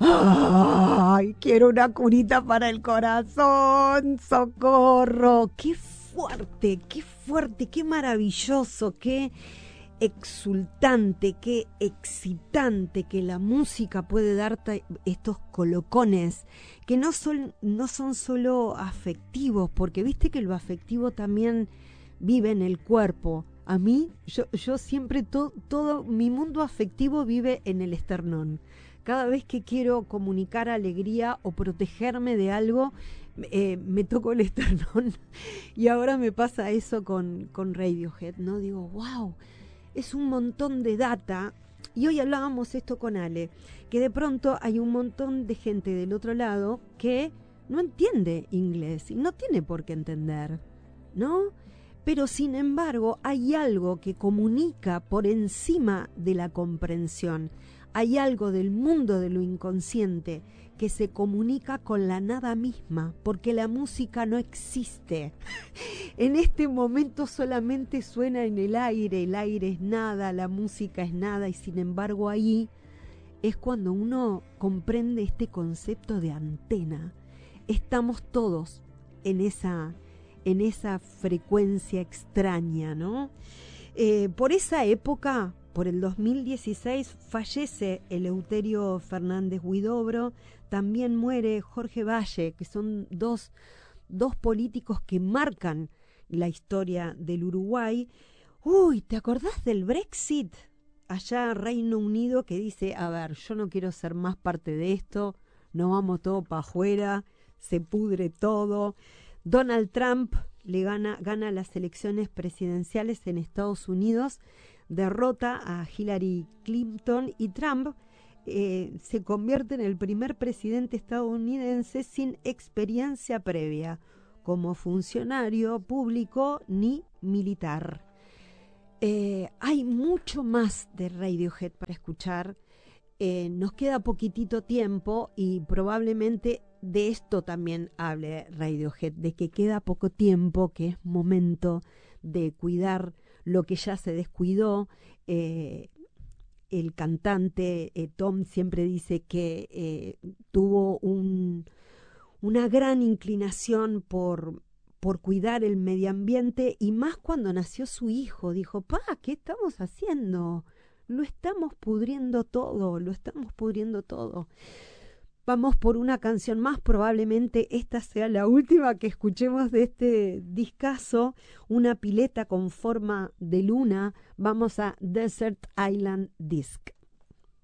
¡Ay! Quiero una curita para el corazón, socorro. Qué fuerte, qué maravilloso, qué exultante, qué excitante que la música puede darte estos colocones que no son solo afectivos, porque viste que lo afectivo también vive en el cuerpo. A mí, yo siempre, todo mi mundo afectivo vive en el esternón. Cada vez que quiero comunicar alegría o protegerme de algo, me toco el esternón. Y ahora me pasa eso con Radiohead, ¿no? Digo, wow, es un montón de data. Y hoy hablábamos esto con Ale, que de pronto hay un montón de gente del otro lado que no entiende inglés y no tiene por qué entender, ¿no? Pero sin embargo hay algo que comunica por encima de la comprensión. Hay algo del mundo de lo inconsciente que se comunica con la nada misma, porque la música no existe. En este momento solamente suena en el aire es nada, la música es nada, y sin embargo ahí es cuando uno comprende este concepto de antena. Estamos todos en esa frecuencia extraña, ¿no? Por esa época, por el 2016, fallece Eleuterio Fernández Huidobro, también muere Jorge Valle, que son dos políticos que marcan la historia del Uruguay. Uy, ¿te acordás del Brexit? Allá Reino Unido, que dice, a ver, yo no quiero ser más parte de esto, nos vamos todo para afuera, se pudre todo. Donald Trump gana las elecciones presidenciales en Estados Unidos, derrota a Hillary Clinton y Trump se convierte en el primer presidente estadounidense sin experiencia previa como funcionario público ni militar. Hay mucho más de Radiohead para escuchar. Nos queda poquitito tiempo y probablemente de esto también hable Radiohead, de que queda poco tiempo, que es momento de cuidar lo que ya se descuidó. El cantante Tom siempre dice que tuvo una gran inclinación por cuidar el medio ambiente, y más cuando nació su hijo. Dijo, pa, ¿qué estamos haciendo? Lo estamos pudriendo todo. Vamos por una canción más, probablemente esta sea la última que escuchemos de este discazo, Una pileta con forma de luna. Vamos a Desert Island Disc.